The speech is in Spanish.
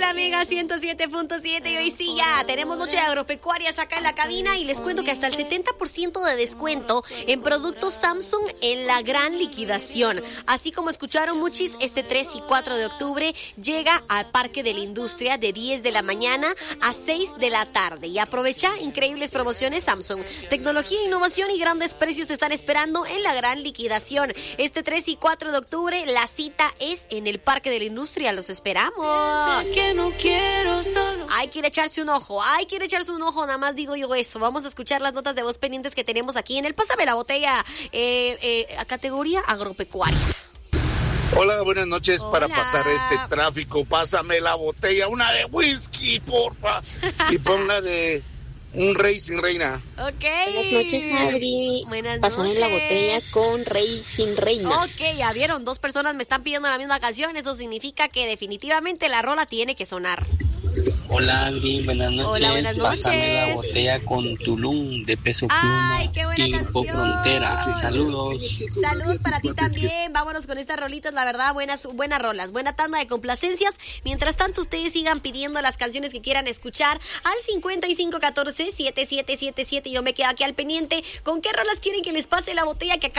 la Mega 107.7 y hoy sí ya tenemos noche de agropecuarias acá en la cabina y les cuento que hasta el 70% de descuento en productos Samsung en la gran liquidación. Así como escucharon muchis, este 3 y 4 de octubre llega al Parque de la Industria de 10 de la mañana a 6 de la tarde y aprovecha increíbles promociones Samsung. Tecnología, innovación y grandes precios te están esperando en la gran liquidación. Este 3 y 4 de octubre la cita es en el Parque de la Industria. Los esperamos. Que no quiero solo. Hay que ir a echarse un ojo, nada más digo yo eso. Vamos a escuchar las notas de voz pendientes que tenemos aquí en el Pásame la Botella, a categoría agropecuaria. Hola, buenas noches. Hola. Para pasar este tráfico, pásame la botella, una de whisky, porfa, y ponla de un rey sin reina. Ok. Buenas noches, Adri. Buenas Pásame noches. la botella con rey sin reina. Ok, ya vieron, 2 personas me están pidiendo la misma canción. Eso significa que definitivamente la rola tiene que sonar. Hola, Adri, buenas noches. Hola, buenas noches. Pásame la botella con Tulum de Peso Pluma. Ay, qué buena y Grupo canción. Frontera. Saludos. Saludos para ti también. Vámonos con estas rolitas, la verdad, buenas rolas, buena tanda de complacencias. Mientras tanto, ustedes sigan pidiendo las canciones que quieran escuchar al 5514-7777. Yo me quedo aquí al pendiente. ¿Con qué rolas quieren que les pase la botella que acá